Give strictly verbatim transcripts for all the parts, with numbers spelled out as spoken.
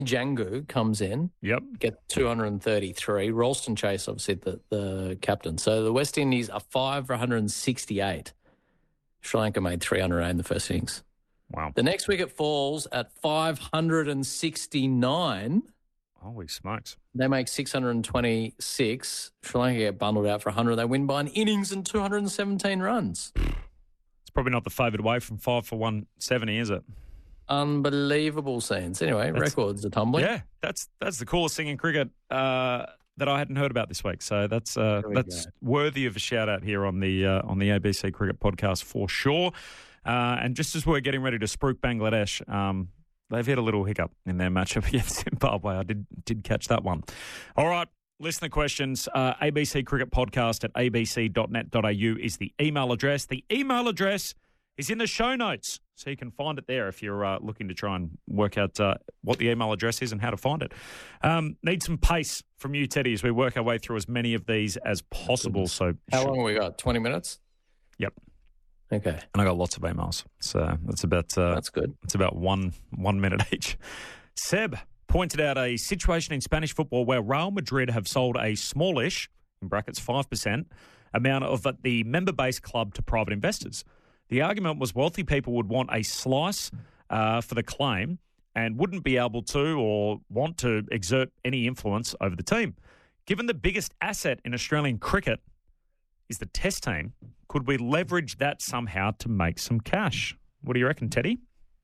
Jangu comes in, Yep. get two hundred thirty-three. Ralston Chase, obviously, the, the captain. So the West Indies are five for one hundred sixty-eight. Sri Lanka made three hundred eight in the first innings. Wow. The next wicket falls at five hundred sixty-nine. Holy smokes. They make six hundred twenty-six. Sri Lanka get bundled out for one hundred. They win by an innings and two hundred seventeen runs. It's probably not the favoured way from five for one seventy, is it? Unbelievable scenes. Anyway, That's- records are tumbling. Yeah, that's that's the coolest thing in cricket uh, that I hadn't heard about this week. So that's uh, we that's go. worthy of a shout out here on the uh, on the A B C Cricket Podcast for sure. Uh, and just as we're getting ready to spruik Bangladesh, um, they've hit a little hiccup in their matchup against Zimbabwe. I did did catch that one. All right, listener questions. Uh, A B C Cricket Podcast at a b c dot net dot a u is the email address. The email address is in the show notes, so you can find it there if you're uh, looking to try and work out uh, what the email address is and how to find it. Um, need some pace from you, Teddy, as we work our way through as many of these as possible. So, How long have we got? twenty minutes? Yep. Okay. And I got lots of emails, so that's about uh, That's good. it's about one one minute each. Seb pointed out a situation in Spanish football where Real Madrid have sold a smallish, in brackets five percent, amount of the member-based club to private investors. The argument was wealthy people would want a slice uh, for the claim and wouldn't be able to or want to exert any influence over the team. Given the biggest asset in Australian cricket is the Test team, could we leverage that somehow to make some cash? What do you reckon, Teddy?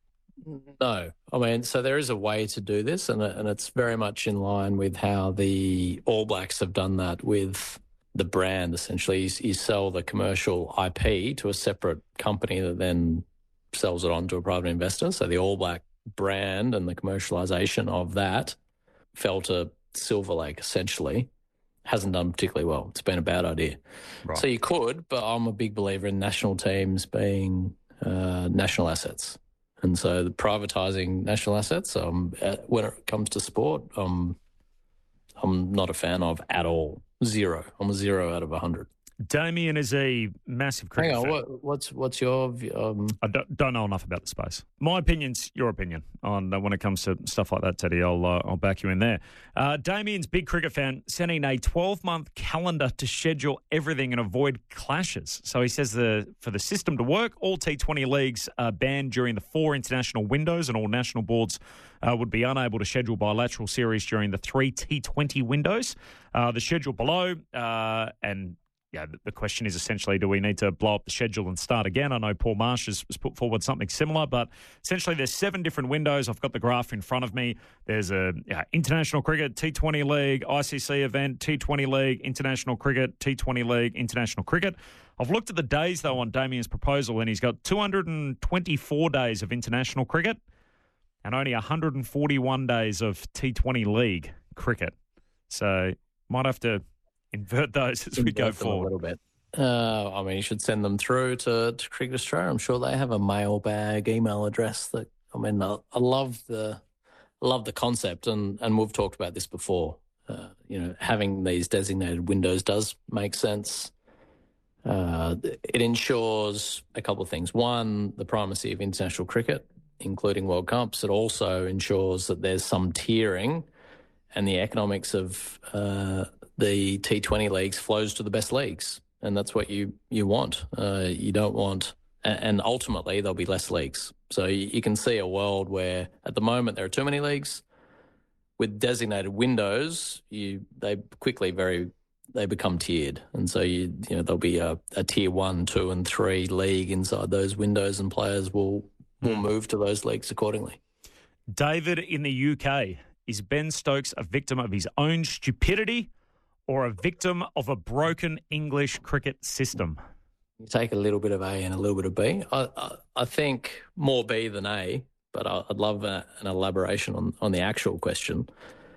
No. I mean, so there is a way to do this, and, and it's very much in line with how the All Blacks have done that with the brand, essentially. You, you sell the commercial I P to a separate company that then sells it on to a private investor. So the All Black brand and the commercialisation of that fell to Silver Lake, essentially. Hasn't done particularly well. It's been a bad idea. Right. So you could, but I'm a big believer in national teams being uh, national assets. And so the privatising national assets, um, uh, when it comes to sport, um, I'm not a fan of at all. Zero. I'm a zero out of one hundred. Damien is a massive cricket Hang on, fan. what, what's what's your view? Um, I don't, don't know enough about the space. My opinion's your opinion on uh, when it comes to stuff like that, Teddy. I'll uh, I'll back you in there. Uh, Damien's big cricket fan, sending a twelve-month calendar to schedule everything and avoid clashes. So he says the for the system to work, all T twenty leagues are banned during the four international windows, and all national boards uh, would be unable to schedule bilateral series during the three T twenty windows. Uh, the schedule below uh, and. Yeah, the question is essentially, do we need to blow up the schedule and start again? I know Paul Marsh has, has put forward something similar, but essentially there's seven different windows. I've got the graph in front of me. There's a yeah, international cricket, T twenty league, I C C event, T twenty league, international cricket, T twenty league, international cricket. I've looked at the days, though, on Damien's proposal, and he's got two hundred twenty-four days of international cricket and only one hundred forty-one days of T twenty league cricket. So might have to invert those as we go forward. A little bit. Uh, I mean, you should send them through to, to Cricket Australia. I'm sure they have a mailbag email address. That I mean, I, I love the I love the concept, and, and we've talked about this before. Uh, you know, having these designated windows does make sense. Uh, it ensures a couple of things. One, the primacy of international cricket, including World Cups. It also ensures that there's some tiering, and the economics of uh, the T twenty leagues flows to the best leagues, and that's what you you want. Uh, you don't want, and ultimately there'll be less leagues. So you, you can see a world where at the moment there are too many leagues. With designated windows, you they quickly very they become tiered, and so you you know there'll be a, a tier one, two, and three league inside those windows, and players will will move to those leagues accordingly. David in the U K, is Ben Stokes a victim of his own stupidity or a victim of a broken English cricket system? You take a little bit of A and a little bit of B. I, I, I think more B than A, but I, I'd love a, an elaboration on, on the actual question.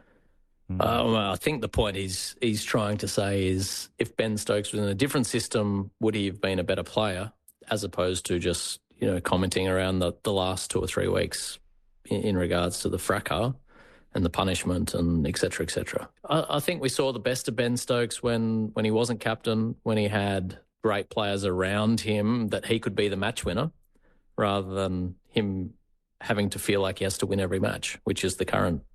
Mm. Um, I think the point he's, he's trying to say is if Ben Stokes was in a different system, would he have been a better player, as opposed to just, you know, commenting around the, the last two or three weeks in, in regards to the fracas and the punishment and et cetera, et cetera. I, I think we saw the best of Ben Stokes when, when he wasn't captain, when he had great players around him that he could be the match winner rather than him having to feel like he has to win every match, which is the current